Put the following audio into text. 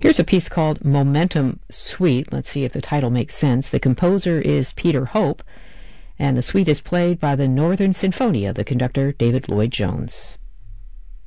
Here's a piece called Momentum Suite. Let's see if the title makes sense. The composer is Peter Hope, and the suite is played by the Northern Sinfonia, the conductor David Lloyd Jones.